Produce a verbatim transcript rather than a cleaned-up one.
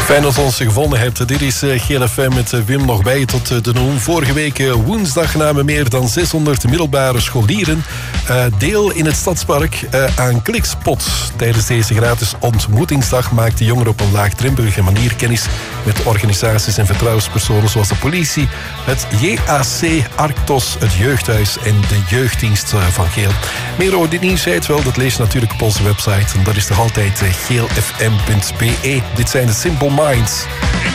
Fijn dat je ons gevonden hebt. Dit is Geel F M met Wim nog bij tot de noem. Vorige week woensdag namen meer dan zeshonderd middelbare scholieren uh, deel in het Stadspark uh, aan Klikspot. Tijdens deze gratis ontmoetingsdag maakten jongeren op een laagdrempelige manier kennis met organisaties en vertrouwenspersonen zoals de politie, het J A C, Arctos, het Jeugdhuis en de Jeugddienst van Geel. Meer over dit nieuws, wel, dat lees je natuurlijk op onze website. En dat is nog altijd geel f m punt b e. Dit zijn de Simple Minds.